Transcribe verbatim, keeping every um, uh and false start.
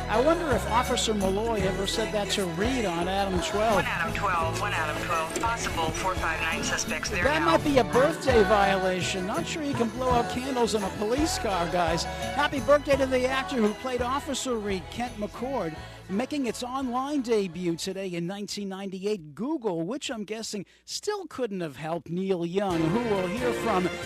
I wonder if Officer Malloy ever said that to Reed on Adam twelve. One Adam twelve, one Adam twelve, possible four five nine suspects there That now. might be a birthday violation. Not sure you can blow out candles in a police car, guys. Happy birthday to the actor who played Officer Reed, Kent McCord, making its online debut today in nineteen ninety-eight. Google, which I'm guessing still couldn't have helped Neil Young, who we'll hear from